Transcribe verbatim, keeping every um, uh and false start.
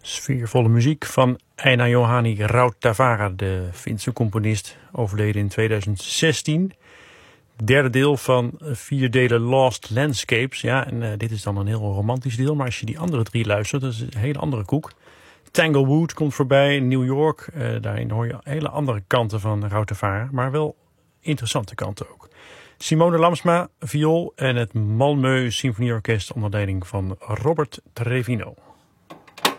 Sfeervolle muziek van Eina Juhani Rautavaara, de Finse componist, overleden in tweeduizend zestien. Derde deel van vier delen Lost Landscapes. Ja, en uh, dit is dan een heel romantisch deel, maar als je die andere drie luistert, dat is een hele andere koek. Tanglewood komt voorbij, New York. Uh, daarin hoor je hele andere kanten van Rautavaara, maar wel interessante kanten ook. Simone Lamsma, viool en het Malmö Symfonieorkest onder leiding van Robert Trevino.